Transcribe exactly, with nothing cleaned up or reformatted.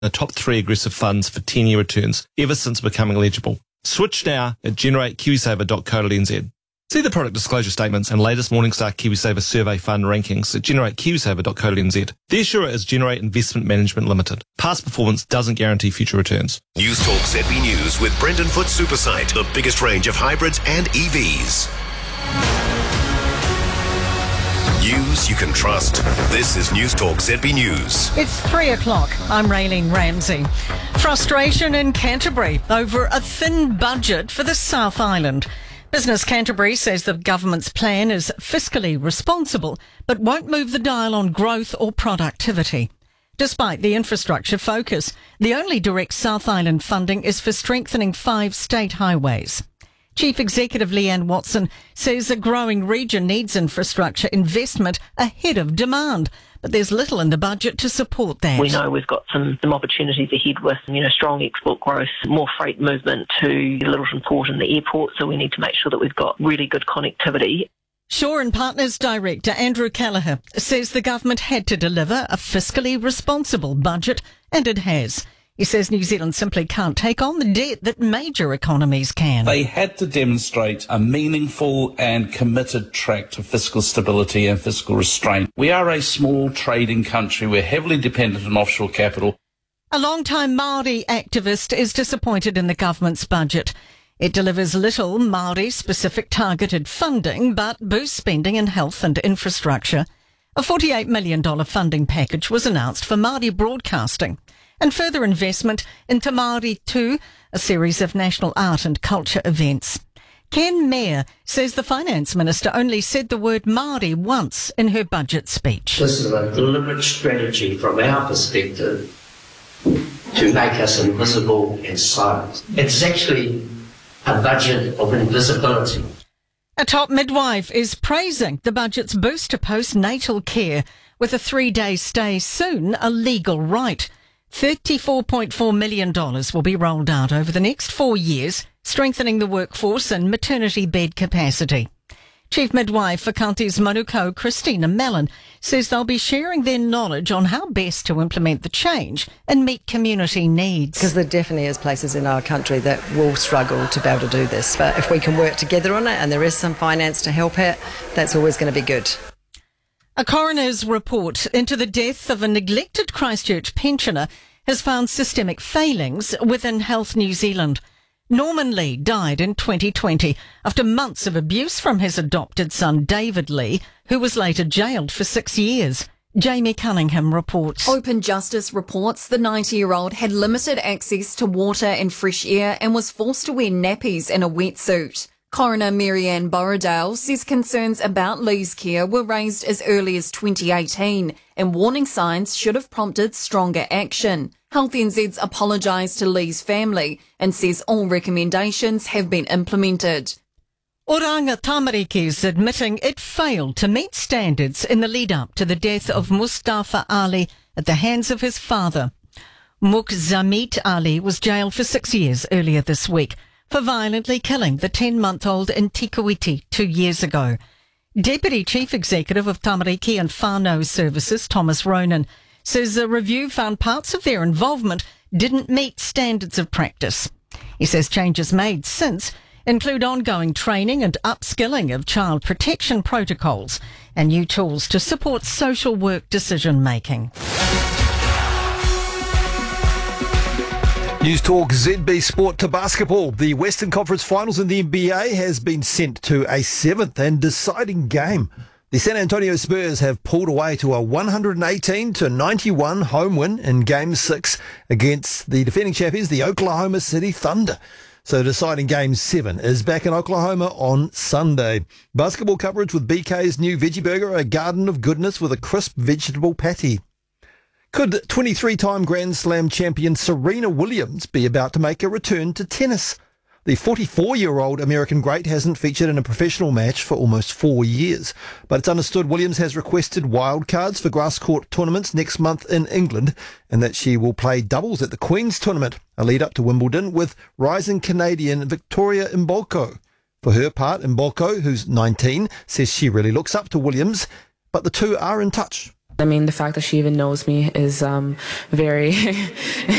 the top three aggressive funds for ten-year returns ever since becoming eligible. Switch now at generate kiwisaver dot co dot n z. See the product disclosure statements and latest Morningstar KiwiSaver survey fund rankings at generate kiwisaver dot co dot n z. The issuer is Generate Investment Management Limited. Past performance doesn't guarantee future returns. News Talk Z B News with Brendan Foot Supersite, the biggest range of hybrids and E Vs. News you can trust. This is News Talk Z B News. It's three o'clock. I'm Raylene Ramsey. Frustration in Canterbury over a thin budget for the South Island. Business Canterbury says the government's plan is fiscally responsible, but won't move the dial on growth or productivity. Despite the infrastructure focus, the only direct South Island funding is for strengthening five state highways. Chief Executive Leanne Watson says a growing region needs infrastructure investment ahead of demand, but there's little in the budget to support that. We know we've got some, some opportunities ahead with, you know, strong export growth, more freight movement to Littleton Port and the airport, so we need to make sure that we've got really good connectivity. Shaw and Partners Director Andrew Callagher says the government had to deliver a fiscally responsible budget, and it has. He says New Zealand simply can't take on the debt that major economies can. They had to demonstrate a meaningful and committed track to fiscal stability and fiscal restraint. We are a small trading country. We're heavily dependent on offshore capital. A long-time Māori activist is disappointed in the government's budget. It delivers little Māori-specific targeted funding, but boosts spending in health and infrastructure. A forty-eight million dollars funding package was announced for Māori broadcasting, and further investment into Māori two, a series of national art and culture events. Ken Mayer says the Finance Minister only said the word Māori once in her budget speech. This is a deliberate strategy from our perspective to make us invisible and silent. It's actually a budget of invisibility. A top midwife is praising the budget's boost to postnatal care, with a three-day stay soon a legal right. thirty-four point four million dollars will be rolled out over the next four years, strengthening the workforce and maternity bed capacity. Chief Midwife for Counties Manukau, Christina Mellon, says they'll be sharing their knowledge on how best to implement the change and meet community needs. Because there definitely is places in our country that will struggle to be able to do this. But if we can work together on it and there is some finance to help it, that's always going to be good. A coroner's report into the death of a neglected Christchurch pensioner has found systemic failings within Health New Zealand. Norman Lee died in twenty twenty after months of abuse from his adopted son David Lee, who was later jailed for six years. Jamie Cunningham reports. Open Justice reports the ninety-year-old had limited access to water and fresh air and was forced to wear nappies and a wetsuit. Coroner Marianne Borrowdale says concerns about Lee's care were raised as early as twenty eighteen and warning signs should have prompted stronger action. Health N Z's apologised to Lee's family and says all recommendations have been implemented. Oranga Tamariki is admitting it failed to meet standards in the lead-up to the death of Mustafa Ali at the hands of his father. Mukzamit Ali was jailed for six years earlier this week for violently killing the ten-month-old in Tikawiti two years ago. Deputy Chief Executive of Tamariki and Whānau Services, Thomas Ronan, says a review found parts of their involvement didn't meet standards of practice. He says changes made since include ongoing training and upskilling of child protection protocols and new tools to support social work decision-making. News Talk Z B Sport to basketball. The Western Conference Finals in the N B A has been sent to a seventh and deciding game. The San Antonio Spurs have pulled away to a one eighteen to ninety-one home win in Game six against the defending champions, the Oklahoma City Thunder. So deciding Game seven is back in Oklahoma on Sunday. Basketball coverage with B K's new veggie burger, a garden of goodness with a crisp vegetable patty. Could twenty-three-time Grand Slam champion Serena Williams be about to make a return to tennis? The forty-four-year-old American great hasn't featured in a professional match for almost four years. But it's understood Williams has requested wildcards for grass court tournaments next month in England, and that she will play doubles at the Queen's Tournament, a lead-up to Wimbledon, with rising Canadian Victoria Imbolco. For her part, Imbolco, who's nineteen, says she really looks up to Williams, but the two are in touch. I mean, the fact that she even knows me is um, very